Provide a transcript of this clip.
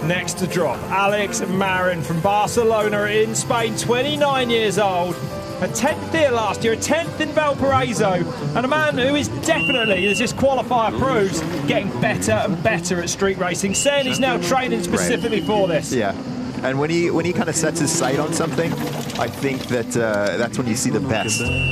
Next to drop, Alex Marin from Barcelona in Spain, 29 years old. A 10th here last year, a 10th in Valparaiso, and a man who is definitely, as this qualifier proves, getting better and better at street racing. Saying he's now training specifically for this. Yeah, and when he kind of sets his sight on something, I think that that's when you see the best.